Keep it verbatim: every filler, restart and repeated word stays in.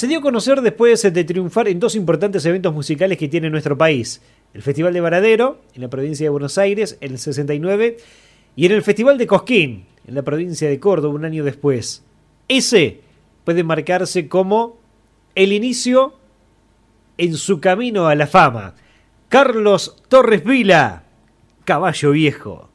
Se dio a conocer después de triunfar en dos importantes eventos musicales que tiene nuestro país. El Festival de Varadero, en la provincia de Buenos Aires, en el sesenta y nueve, y en el Festival de Cosquín, en la provincia de Córdoba, un año después. Ese puede marcarse como el inicio en su camino a la fama. Carlos Torres Vila, Caballo Viejo.